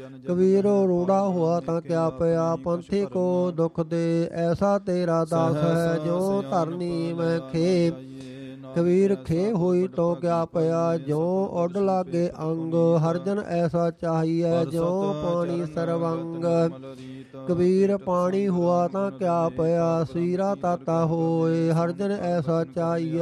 ਕਬੀਰ ਰੂੜਾ ਹੋਆ ਤਾਂ ਕਿਆ ਪਿਆ, ਪੰਥੀ ਕੋ ਦੁਖ ਦੇ ਐਸਾ ਤੇਰਾ ਦਾਸ ਹੈ, ਜੋ ਧਰਨੀ ਮੈਂ ਖੇ। ਕਬੀਰ ਖੇ ਹੋਈ ਤੋ ਕਿਆ ਪਿਆ, ਜਿਉ ਉੱਡ ਲਾਗੇ ਅੰਗ, ਹਰਜਨ ਐਸਾ ਚਾਹੀਐ, ਜਿਉ ਪਾਣੀ ਸਰਵੰਗ। ਕਬੀਰ ਪਾਣੀ ਹੁਆ ਤਾਂ ਕਿਆ ਪਿਆ, ਸੀਰਾ ਤਾਤਾ ਹੋਏ, ਹਰਜਨ ਐਸਾ ਚਾਹੀਐ,